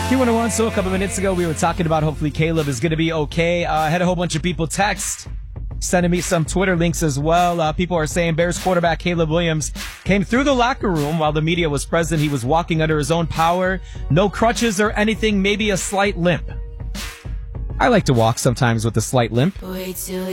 Q101, so a couple minutes ago we were talking about hopefully Caleb is going to be okay. I had a whole bunch of people text, sending me some Twitter links as well. People are saying Bears quarterback Caleb Williams came through the locker room while the media was present. He was walking under his own power. No crutches or anything, maybe a slight limp. I like to walk sometimes with a slight limp.